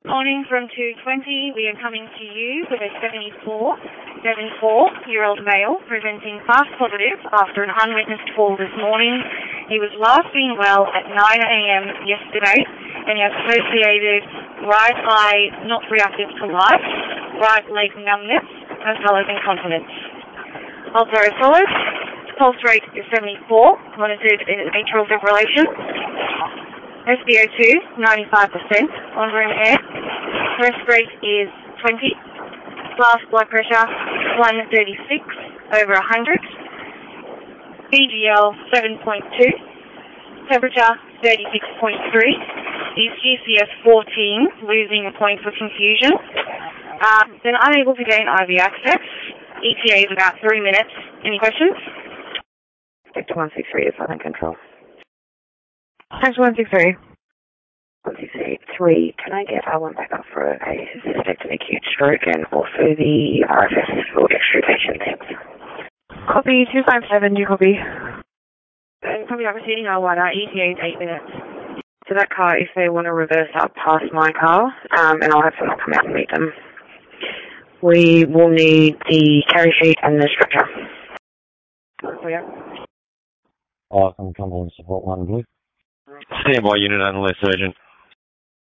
Morning from 220, we are coming to you with a 74-year-old male presenting fast positive after an unwitnessed fall this morning. He was last seen well at 9 a.m. yesterday, and he has associated right eye not reactive to light, right leg numbness, as well as incontinence. Pulse very solid. Pulse rate is 74, monitored in atrial fibrillation. SpO2, 95%, on room air. Rest rate is 20. Last blood pressure, 136 over 100. BGL, 7.2. Temperature, 36.3. Is GCS 14, losing a point for confusion. Then unable to gain IV access. ETA is about 3 minutes. Any questions? Victor 163 is Southern Control. Thanks, 163. 163, can I get R1 back up for a suspected acute stroke and also the RFS for extrication, thanks. Copy 257, you copy. Copy that proceeding R1, ETA is 8 minutes. So that car, if they want to reverse up past my car, and I'll have someone come out and meet them, we will need the carry sheet and the structure. Oh, yeah. From Cumberland Support 1 Blue. Standby unit unless urgent.